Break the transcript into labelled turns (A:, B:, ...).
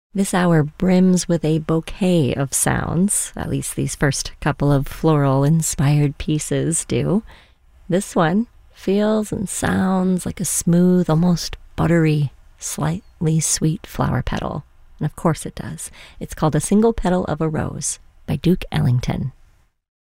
A: This hour brims with a bouquet of sounds, at least these first couple of floral-inspired pieces do. This one feels and sounds like a smooth, almost buttery, slightly sweet flower petal. And of course it does. It's called A Single Petal of a Rose by Duke Ellington.